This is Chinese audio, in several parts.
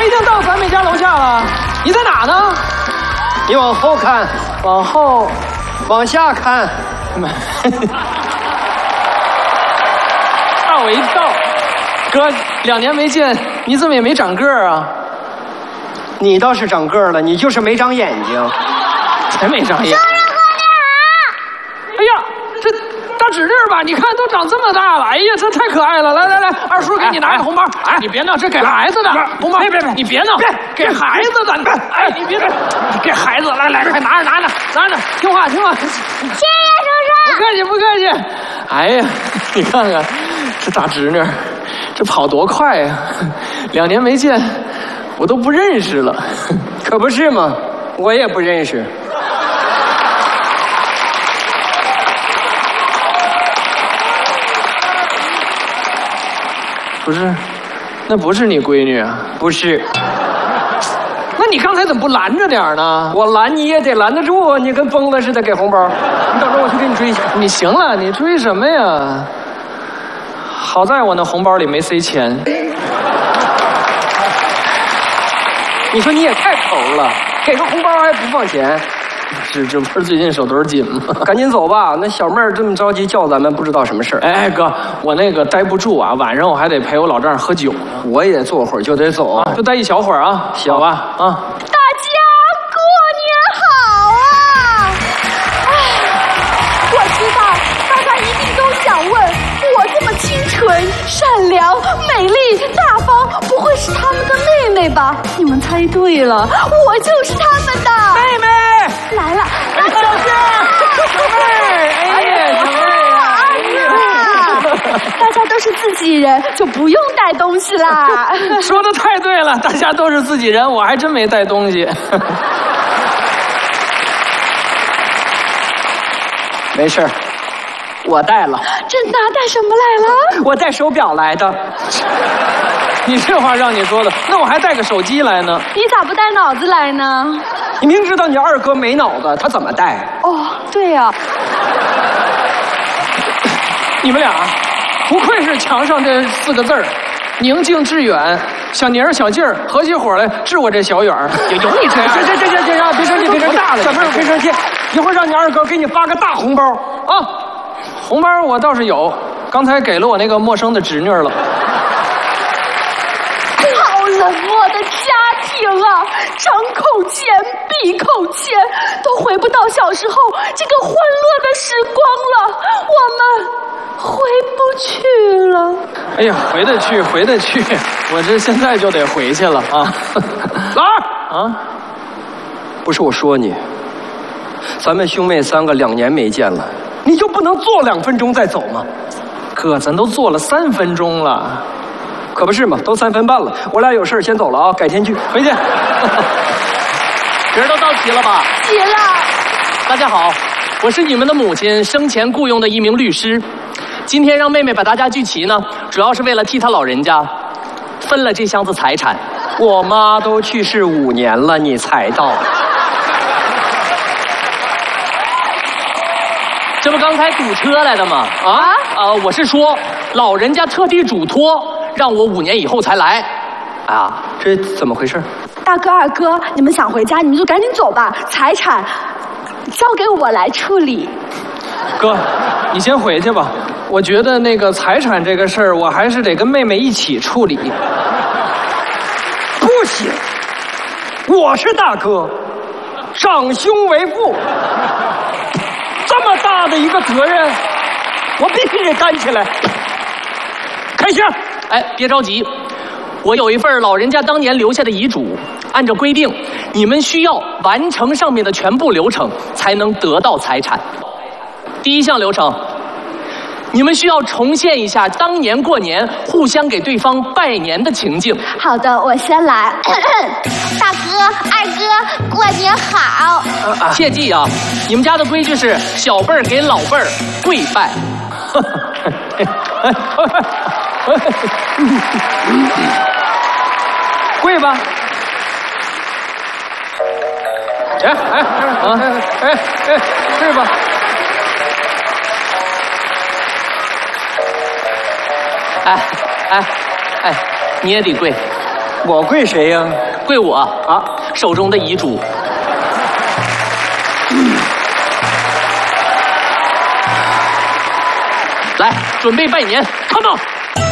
已经到咱们家楼下了，你在哪呢？ 你往后看， 往后， 往下看。 吓我一跳。哥，2年没见，你怎么也没长个儿啊？ 你倒是长个儿了，你就是没长眼睛。 才没长眼。 生日快乐！ 哎呀，这大侄女吧，你看都长这么大了，哎呀，这太可爱了！来来来，二叔给你拿个红包。哎，你别闹，这给孩子的红包。别，你别闹，给孩子的。哎，你别给孩子，来，快拿着，听话。谢谢叔叔。 不客气。哎呀，你看看这大侄女，这跑多快呀！2年没见，我都不认识了。 可不是嘛，我也不认识。 不是，那不是你闺女啊？ 不是。 那你刚才怎么不拦着点呢？ 我拦你也得拦得住啊！你跟疯了似的给红包，你等着我去给你追去。 你行了，你追什么呀？好在我那红包里没塞钱。 你说你也太抠了，给个红包还不放钱。 这不是最近手头紧吗？ 赶紧走吧，那小妹儿这么着急叫咱们，不知道什么事儿。 哎，哥，我那个待不住啊，晚上我还得陪我老丈人喝酒呢。 我也坐会儿就得走， 就待一小会儿啊， 行吧啊。 大家过年好啊！我知道大家一定都想问，我这么清纯、善良、美丽、大方，不会是他们的妹妹吧？你们猜对了，我就是他们的妹妹。 来了， 小妹，哎呀，小妹， 大家都是自己人，就不用带东西啦。 说的太对了，大家都是自己人，我还真没带东西。 没事儿，我带了。 真的？带什么来了？ 我带手表来的。 你这话让你说的，那我还带个手机来呢。 你咋不带脑子来呢？ 你明知道你二哥没脑子，他怎么带？ 哦，对呀。 你们俩不愧是墙上这4个字儿，宁静致远。小宁儿、小静儿合起伙来治我这小远儿，有你这样？ 行，别生气，别生气，小妹儿别生气，一会儿让你二哥给你发个大红包啊！红包我倒是有，刚才给了我那个陌生的侄女了。 好冷漠的家庭啊，张口钱闭口钱，都回不到小时候这个欢乐的时光了，我们回不去了。 哎呀，回得去，我这现在就得回去了啊！老二啊， 不是我说你，咱们兄妹3个2年没见了，你就不能坐2分钟再走吗？ 哥，咱都坐了3分钟了。 可不是嘛，都3分半了，我俩有事先走了啊，改天聚，回去。 人都到齐了吧？ 齐了。 大家好，我是你们的母亲生前雇佣的一名律师，今天让妹妹把大家聚齐呢，主要是为了替她老人家分了这箱子财产。 我妈都去世5年了，你才到。 这不刚才堵车来的吗？我是说，老人家特地嘱托让我5年以后才来。啊， 这怎么回事？ 大哥、二哥，你们想回家，你们就赶紧走吧，财产交给我来处理。 哥，你先回去吧。我觉得那个财产这个事儿，我还是得跟妹妹一起处理。 不行，我是大哥，长兄为父。这么大的一个责任，我必须得担起来。开箱！ 哎，别着急，我有一份老人家当年留下的遗嘱，按照规定，你们需要完成上面的全部流程，才能得到财产。第1项流程，你们需要重现一下当年过年互相给对方拜年的情景。 好的，我先来。大哥、二哥，过年好！ 切记啊，你们家的规矩是小辈儿给老辈儿跪拜。 跪吧。跪吧。 哎，你也得跪。 我跪谁呀？ 跪我啊，手中的遗嘱。来，准备拜年 ，Come on！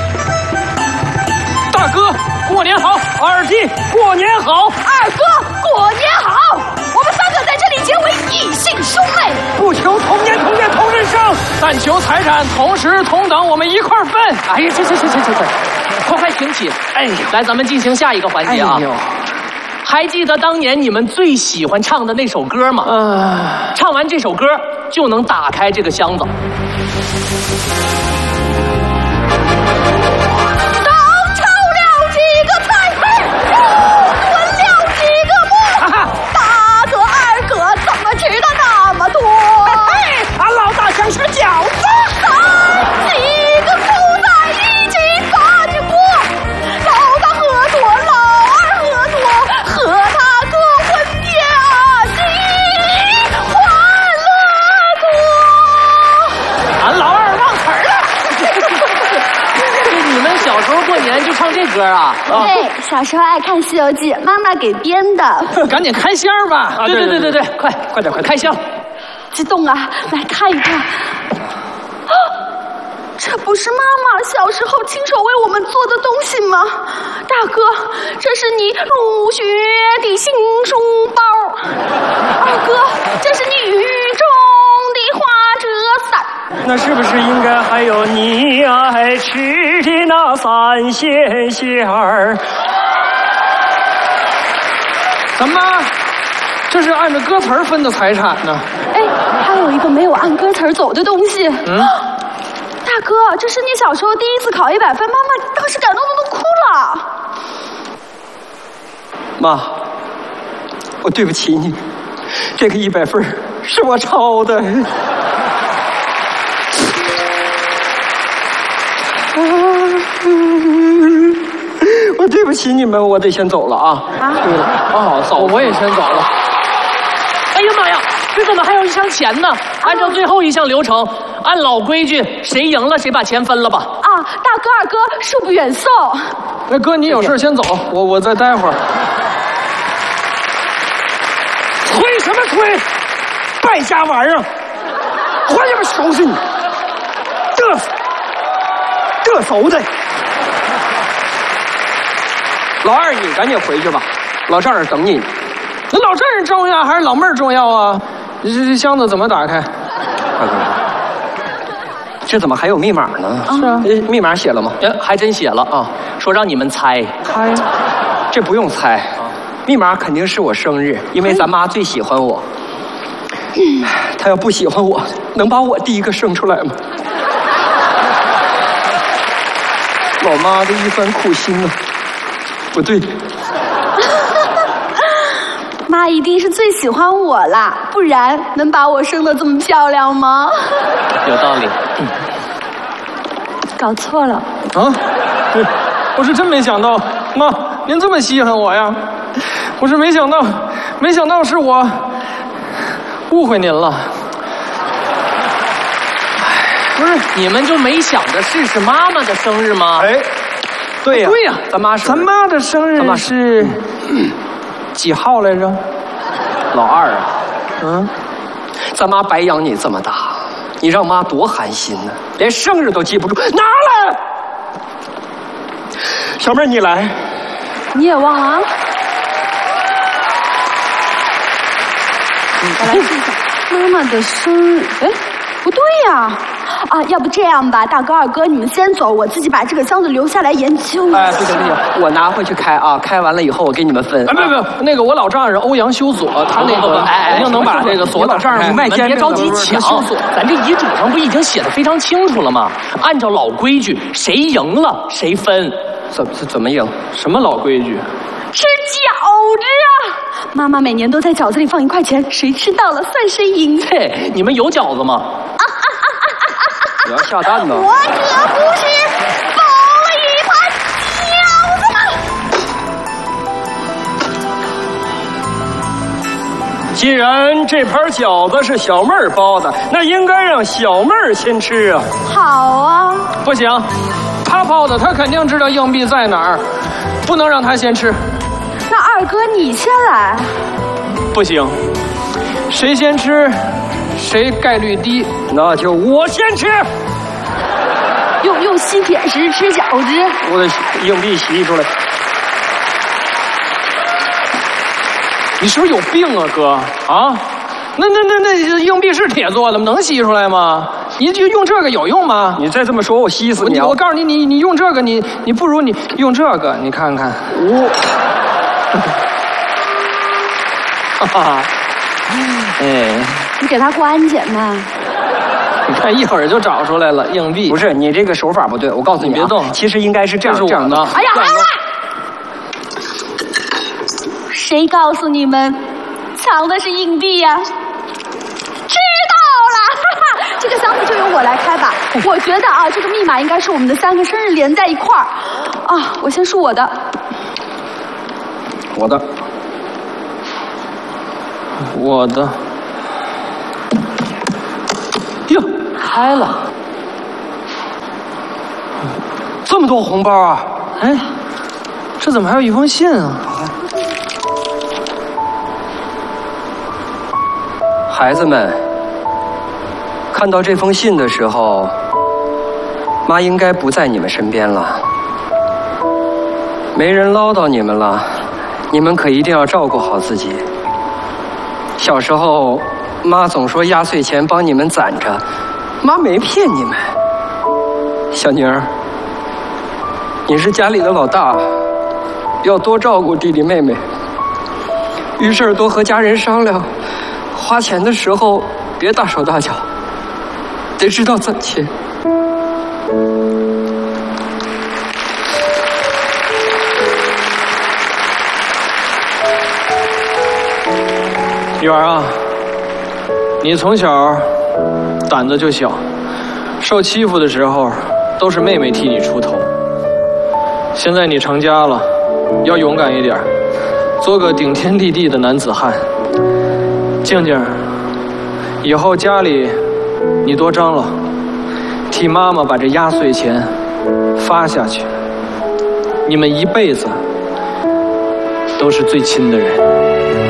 大哥，过年好！ 二弟，过年好！ 二哥，过年好！我们三个在这里结为异姓兄妹， 不求同年同月同日生， 但求财产同时同等，我们一块儿分。 哎呀，行，快请起！哎，来，咱们进行下一个环节啊。还记得当年你们最喜欢唱的那首歌吗？唱完这首歌就能打开这个箱子。 吃饺子， 几个裤子一起翻过，老大喝多，老二喝多，和他个混天啊，喜欢乐多。 俺老二忘词儿了。你们小时候过年就唱这歌啊？ 对，小时候爱看《西游记》，妈妈给编的。 赶紧开箱吧！ 对，快点开箱。 激动啊！来看一看，啊，这不是妈妈小时候亲手为我们做的东西吗？大哥，这是你入学的新书包。二哥，这是你雨中的花折伞。 那是不是应该还有你爱吃的那三鲜馅儿？ 怎么？这是按照歌词分的财产呢？ 哎，还有一个没有按歌词走的东西。大哥，这是你小时候第一次考100分，妈妈当时感动的都哭了。 妈，我对不起你，这个100分是我抄的。我对不起你们，我得先走了啊！对了， 走，我也先走了。 哎呀妈呀，这怎么还有一箱钱呢？按照最后一项流程，按老规矩，谁赢了谁把钱分了吧。 啊，大哥二哥，恕不远送。 那哥，你有事先走，我再待会儿。 催什么催？败家玩意儿！还他妈收拾你！得手的。老二，你赶紧回去吧，老丈人等你。 那老丈人重要还是老妹儿重要啊？这箱子怎么打开？ 这怎么还有密码呢？ 是啊， 密码写了吗？ 还真写了啊，说让你们猜。 猜？ 这不用猜，密码肯定是我生日，因为咱妈最喜欢我。她要不喜欢我，能把我第一个生出来吗？老妈的一番苦心啊！不对， 妈一定是最喜欢我啦，不然能把我生得这么漂亮吗？ 有道理。 搞错了啊！对，我是真没想到，妈，您这么稀罕我呀！我是没想到是我误会您了。 不是，你们就没想着试试妈妈的生日吗？ 哎，对呀， 对呀， 咱妈的生日是几号来着？ 老二啊，咱妈白养你这么大，你让妈多寒心呢，连生日都记不住。拿来，小妹儿你来， 你也忘了啊？我来试一下妈妈的生日。哎，不对呀。啊，要不这样吧，大哥二哥，你们先走，我自己把这个箱子留下来研究一下。 哎，不行，我拿回去开啊，开完了以后我给你们分。 不，那个我老丈人欧阳修锁，他那个肯定能把这个锁打开。 你们别着急抢，咱这遗嘱上不已经写的非常清楚了吗？按照老规矩，谁赢了谁分。 怎么赢？ 什么老规矩？ 吃饺子啊！妈妈每年都在饺子里放1块钱，谁吃到了算谁赢。 嘿，你们有饺子吗？ 你要下蛋呢？ 我可不是包了一盘饺子吗？ 既然这盘饺子是小妹儿包的，那应该让小妹儿先吃啊。 好啊。 不行，他包的，他肯定知道硬币在哪儿。 不能让他先吃。 那二哥你先来。 不行，谁先吃，谁概率低。 那就我先吃。 用吸铁石吃饺子。 我的硬币洗出来。 你是不是有病啊，哥？啊？那硬币是铁做的，能吸出来吗？你就用这个有用吗？ 你再这么说，我吸死你啊！ 我告诉你，你用这个，你不如你用这个，你看看。哈哈，哎， 你给他过安检呢？ 你看一会儿就找出来了硬币。 不是你这个手法不对，我告诉你， 别动。 其实应该是这样， 这样的。 哎呀，谁告诉你们藏的是硬币呀？知道了，哈哈，这个箱子就由我来开吧。我觉得啊，这个密码应该是我们的3个生日连在一块儿。啊，我先数我的。 我的。哟，开了。 这么多红包啊！ 哎，这怎么还有一封信啊？ 孩子们，看到这封信的时候，妈应该不在你们身边了，没人唠叨你们了，你们可一定要照顾好自己。小时候，妈总说压岁钱帮你们攒着，妈没骗你们。小宁儿，你是家里的老大，要多照顾弟弟妹妹，遇事多和家人商量。花钱的时候别大手大脚，得知道攒钱。 玉儿啊，你从小胆子就小，受欺负的时候都是妹妹替你出头。现在你成家了，要勇敢一点，做个顶天立地的男子汉。静静，以后家里你多张罗，替妈妈把这压岁钱发下去。你们一辈子都是最亲的人。